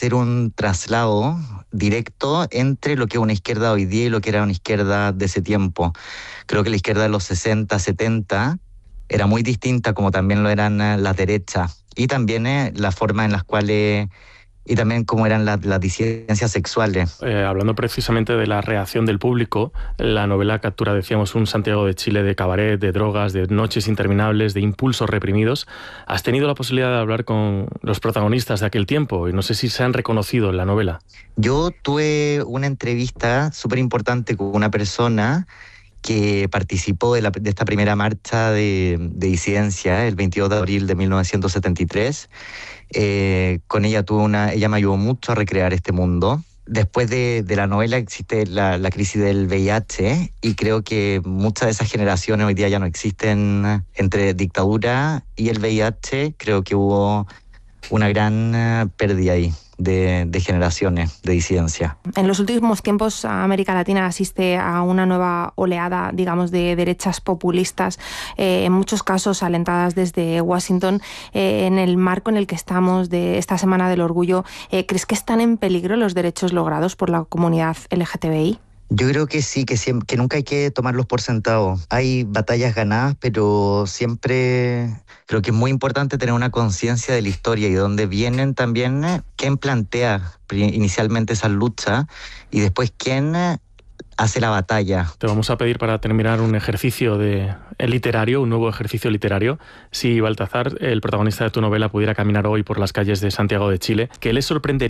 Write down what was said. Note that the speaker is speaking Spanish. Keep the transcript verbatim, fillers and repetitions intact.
hacer un traslado directo entre lo que es una izquierda hoy día y lo que era una izquierda de ese tiempo. Creo que la izquierda de los sesenta, setenta era muy distinta, como también lo eran las derechas, y también eh, la forma en las cuales, y también cómo eran las, las disidencias sexuales. Eh, hablando precisamente de la reacción del público, la novela captura, decíamos, un Santiago de Chile de cabaret, de drogas, de noches interminables, de impulsos reprimidos. ¿Has tenido la posibilidad de hablar con los protagonistas de aquel tiempo? Y no sé si se han reconocido en la novela. Yo tuve una entrevista súper importante con una persona que participó de, la, de esta primera marcha de, de disidencia el veintidós de abril de mil novecientos setenta y tres. Eh, con ella tuve una, ella me ayudó mucho a recrear este mundo. Después de, de la novela existe la, la crisis del V I H y creo que muchas de esas generaciones hoy día ya no existen. Entre dictadura y el V I H creo que hubo una gran uh, pérdida ahí de, de generaciones de disidencia. En los últimos tiempos América Latina asiste a una nueva oleada, digamos, de derechas populistas, eh, en muchos casos alentadas desde Washington. Eh, en el marco en el que estamos de esta Semana del Orgullo, eh, ¿crees que están en peligro los derechos logrados por la comunidad L G T B I? Yo creo que sí, que, siempre, que nunca hay que tomarlos por sentado. Hay batallas ganadas, pero siempre creo que es muy importante tener una conciencia de la historia y de dónde vienen también, eh, quién plantea inicialmente esa lucha y después quién eh, hace la batalla. Te vamos a pedir para terminar un ejercicio de el literario, un nuevo ejercicio literario. Si Baltazar, el protagonista de tu novela, pudiera caminar hoy por las calles de Santiago de Chile, ¿qué le sorprendería